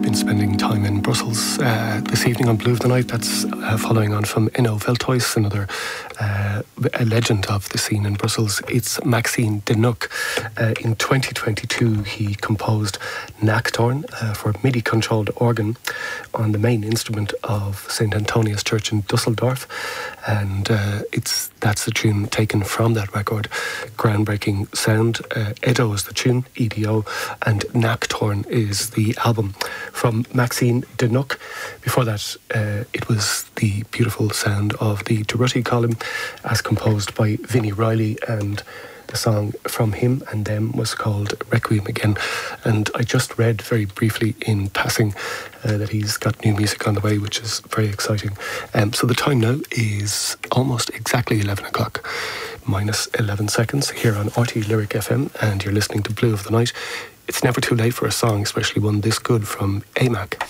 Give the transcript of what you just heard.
been spending time in Brussels this evening on Blue of the Night. That's following on from Enno Veldhuis, another a legend of the scene in Brussels. It's Maxime Denuc. In 2022, he composed Nachttorn for MIDI-controlled organ on the main instrument of St. Antonius Church in Dusseldorf. And that's the tune taken from that record. Groundbreaking sound. Edo is the tune, EDO, and Nachttorn is the album from Maxime Denuc. Before that, it was the beautiful sound of the Durruti column as composed by Vinnie Riley, and the song from him and them was called Requiem Again. And I just read very briefly in passing that he's got new music on the way, which is very exciting. So the time now is almost exactly 11 o'clock, minus 11 seconds, here on RT Lyric FM, and you're listening to Blue of the Night. It's never too late for a song, especially one this good from AMAC.